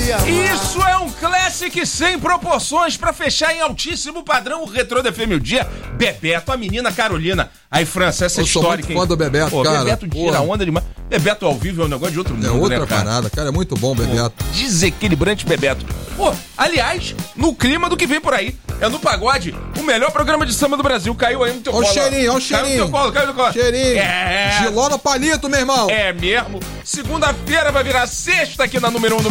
Isso é um classic sem proporções pra fechar em altíssimo padrão o Retrô FM o dia. Bebeto, a menina Carolina. Aí, França, essa história... Eu sou muito fã do Bebeto, cara. Bebeto tira onda demais. Bebeto ao vivo é um negócio de outro mundo, é outra, né, cara? parada, cara, é muito bom, Bebeto. Desequilibrante Bebeto. Pô, aliás, no clima do que vem por aí, é no Pagode, o melhor programa de samba do Brasil. Caiu aí no teu colo. Olha o cheirinho, olha o cheirinho. Caiu no teu colo, caiu no teu colo. Cheirinho. Giló no palito, meu irmão. É mesmo. Segunda-feira vai virar sexta aqui na número 1 do